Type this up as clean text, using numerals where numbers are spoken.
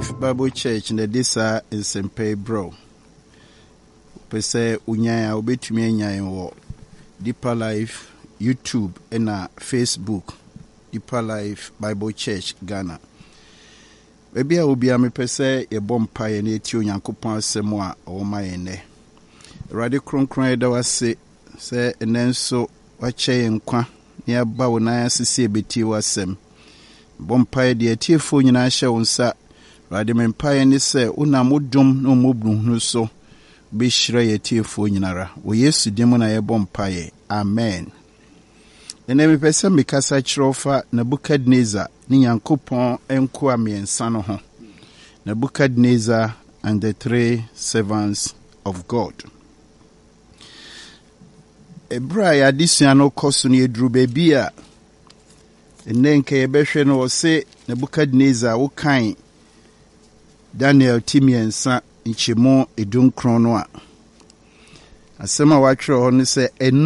Life Bible Church na disa nsempe bro. Pese unyaya obetumi anyan wo Deeper Life YouTube na Facebook Deeper Life Bible Church Ghana. Baby a obi a me pese ye bompa ye na eti Onyankopon asem a o ma ye ne. Radi kronkron da wase se enenso wache nkwa ne ba wo na asese ebeti wasem. Bompa de atiefo nyina hye wonsa rade mempae ne se una modom no mobruhunu so be hyira ye atiefo nyinara wo Yesu dim na ye bompae amen. Ene me pese me kasa chirofa Nebukadnezar ni Nyankopon enko amiensa no ho. Nebukadnezar and the three servants of God. Ebra ya disua no koso ne eduru baby a Nenke yebehwe no wose Nebukadnezar wo kan Daniel timiensa nchemo edunkron no a asema watwere ho ne se